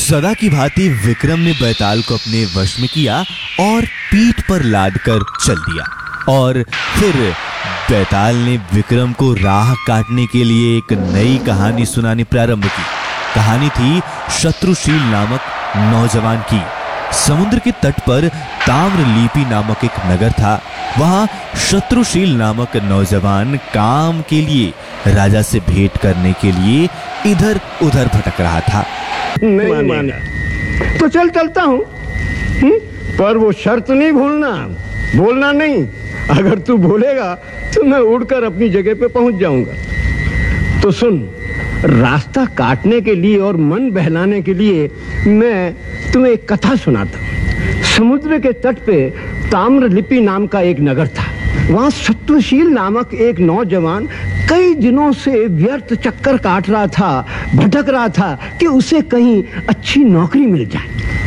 सदा की भांति विक्रम ने बैताल को अपने वश में किया और पीठ पर लादकर चल दिया। और फिर बैताल ने विक्रम को राह काटने के लिए एक नई कहानी सुनानी प्रारंभ की। कहानी थी शत्रुशील नामक नौजवान की। समुद्र के तट पर ताम्रलिपि नामक एक नगर था। वहां शत्रुशील नामक नौजवान काम के लिए राजा से भेंट करने के लिए इधर उधर भटक रहा था। नहीं माने तो चलता हूँ, पर वो शर्त नहीं भूलना, बोलना नहीं। अगर तू बोलेगा तो मैं उड़कर अपनी जगह पे पहुंच जाऊंगा। तो सुन, रास्ता काटने के लिए और मन बहलाने के लिए मैं तुम्हें एक कथा सुनाता हूँ। समुद्र के तट पे ताम्रलिपि नाम का एक नगर था। वहां शत्रुशील नामक एक नौजवान कई दिनों से व्यर्थ चक्कर काट रहा था, भटक रहा था कि उसे कहीं अच्छी नौकरी मिल जाए।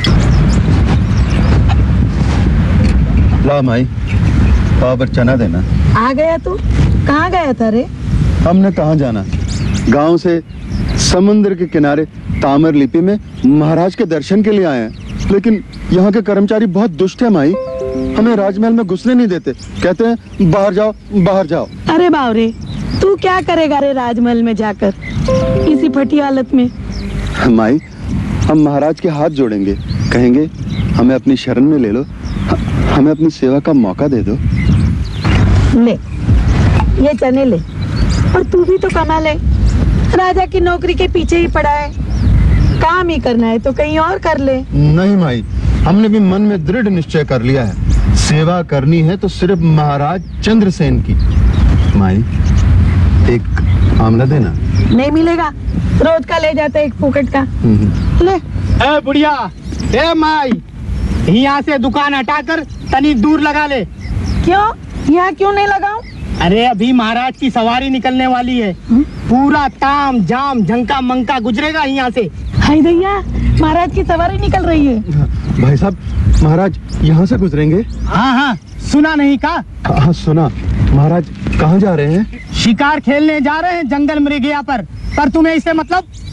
ला माई, पाव पर चना देना। आ गया तू? कहाँ गया था रे? हमने कहाँ जाना, गांव से समुद्र के किनारे ताम्रलिपि में महाराज के दर्शन के लिए आए हैं। लेकिन यहाँ के कर्मचारी बहुत दुष्ट है माई, हमें राजमहल में घुसने नहीं देते। कहते हैं बाहर जाओ, बाहर जाओ। अरे बावरे, तू क्या करेगा रे राजमहल में जाकर इसी फटी हालत में? माई, हम महाराज के हाथ जोड़ेंगे, कहेंगे हमें अपनी शरण में ले लो, हमें अपनी सेवा का मौका दे दो। ले, ये चने ले, और तू भी तो कमा ले। राजा की नौकरी के पीछे ही पड़ा है, काम ही करना है तो कहीं और कर ले। नहीं माई, हमने भी मन में दृढ़ निश्चय कर लिया है, सेवा करनी है तो सिर्फ महाराज चंद्रसेन की। माई, एक आमला देना। नहीं मिलेगा, रोज का ले जाते एक फुकट का। ले। ए बुढ़िया, ए माई, यहाँ से दुकान हटाकर तनी दूर लगा ले। क्यों? यहाँ क्यों नहीं लगाऊं? अरे अभी महाराज की सवारी निकलने वाली है। पूरा ताम झाम झंका मंका गुजरेगा यहाँ से। हाय भैया, महाराज की सवारी निकल रही है। भाई साहब, महाराज यहाँ से गुजरेंगे? हाँ हाँ, सुना नहीं का? हाँ सुना। महाराज कहाँ जा रहे हैं? शिकार खेलने जा रहे हैं जंगल मृगया पर तुम्हें इससे मतलब?